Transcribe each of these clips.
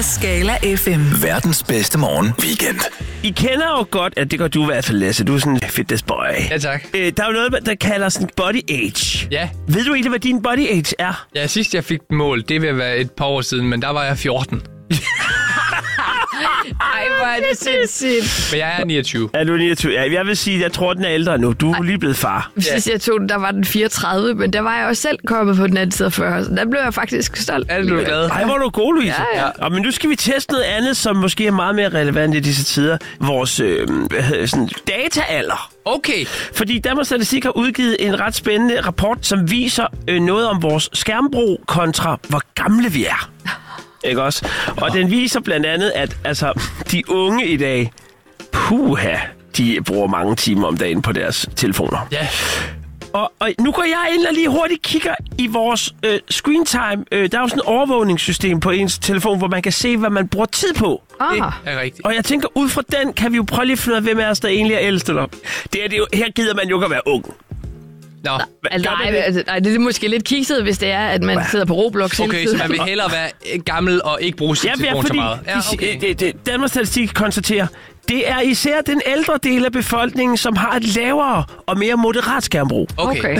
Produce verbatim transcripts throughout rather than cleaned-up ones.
af Skala F M. Verdens bedste morgen weekend. I kender jo godt, at det gør du i hvert fald, Lasse. Du er sådan en fitness boy. Ja, tak. Øh, der er jo noget, der kalder sådan body age. Ja. Ved du egentlig, hvad din body age er? Ja, sidst jeg fik mål, det vil være et par år siden, men der var jeg fjorten. Ej, hvor er det sindssygt. Men jeg er niogtyve. Er du niogtyve? Ja, jeg vil sige, jeg tror, den er ældre nu. Du er Ej. lige blevet far. Sidst jeg tog den, der var den fireogtredive, men der var jeg også selv kommet på den anden side af fyrre, så der blev jeg faktisk stolt. Er du glad? Ej, hvor er du god, Louise. Ja, ja. Og, men nu skal vi teste noget andet, som måske er meget mere relevant i disse tider. Vores øh, hvad hedder, sådan, dataalder. Okay. Fordi Danmarks Statistik har udgivet en ret spændende rapport, som viser øh, noget om vores skærmbrug kontra hvor gamle vi er. Ikke også? Og den viser blandt andet, at altså, de unge i dag, puha, de bruger mange timer om dagen på deres telefoner. Ja. Og, og nu går jeg ind og lige hurtigt kigger i vores øh, screen time. Øh, der er jo sådan et overvågningssystem på ens telefon, hvor man kan se, hvad man bruger tid på. Ah. Det er rigtigt. Og jeg tænker, ud fra den kan vi jo prøve lige at finde ud af, hvem af os, der egentlig er ældst eller. Det er det jo, her gider man jo ikke at være ung. Nå. Altså, nej, altså, nej, det er måske lidt kikset, hvis det er, at man sidder på Roblox hele Okay, tiden. så man vil hellere være gammel og ikke bruge sin Ja, telefon fordi så meget. Ja, okay. det, det, Danmarks Statistik konstaterer, det er især den ældre del af befolkningen, som har et lavere og mere moderat skærmbrug. Okay. Okay.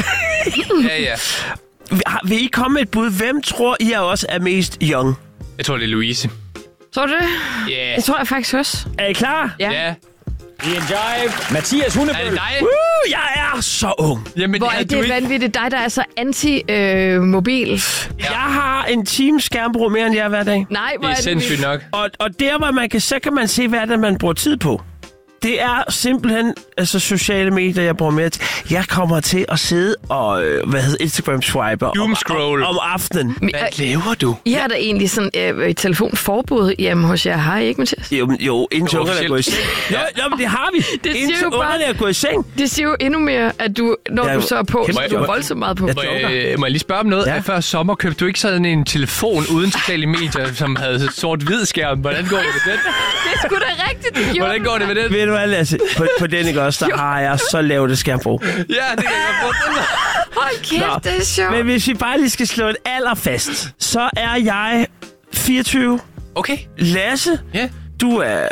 Ja, ja. Vil I komme med et bud? Hvem tror I er også er mest young? Jeg tror, det er Louise. Tror du det? Ja. Yeah. Det tror jeg faktisk også. Er I klar? Ja. Ja. Ian Jive, Mathias Er Hundebøl. det dig? Uh, jeg er så ung. Jamen, Hvor er det vanvittigt dig, der er så anti-mobil. Øh, Ja. Jeg har en times skærmbrug mere, end jeg er hver dag. Nej, hvor Det er er sindssygt vildt. nok. Og, og der, hvor man kan, så kan man se, hvad det er, man bruger tid på. Det er simpelthen altså, sociale medier, jeg bruger mere til. Jeg kommer til at sidde og, øh, hvad hedder Instagram swipe om, Doomscroll. om, om aftenen. Men, Hvad laver du? I har da egentlig sådan øh, telefonforbud hjemme hos jer, har I ikke, Mathias? Jo, jo indtil Jo, ungerne er gået i seng. Jo, jo, men det har vi. siger Indtil jo bare- ungerne er gået i seng. Det siger jo endnu mere, at du, når Ja, du så er på, kæmpe- så er du Må jeg- voldsomt meget på. Jeg Må joker. jeg, må jeg lige spørge om noget? Ja. Ja. Før sommer købte du ikke sådan en telefon uden sociale medier, som havde sort-hvid skærm. Hvordan går det med den? Det er sgu da rigtigt, det gjorde Hvordan går det med den? Ved du hvad, Lasse? På, på den ikke også, der har jeg så lavt et skærmbrug. Ja, det kan jeg godt forestille mig. Hold kæft, det er sjovt. Men hvis vi bare lige skal slå et alder fast, så er jeg fireogtyve. Okay. Lasse, Ja. du er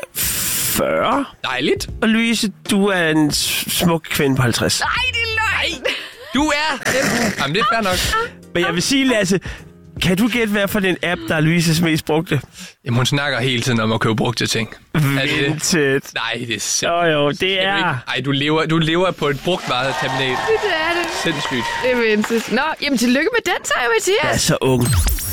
fyrre. Dejligt. Og Louise, du er en s- smuk kvinde på halvtreds. Nej, det er løgn. Du er... Jamen, det er fair nok. Men jeg vil sige, Lasse, kan du gætte, hvad for den app, der er Louises mest brugte? Jamen, hun snakker hele tiden om at købe brugte ting. Er det det? Vinted. Nej, det er sindssygt. Jo, jo, det er... Ej, du lever, du lever på et brugtvareterminal. Det er det. Sindssygt. Det er vindsigt. Nå, jamen tillykke med den, så jeg, Mathias. Jeg er så ung.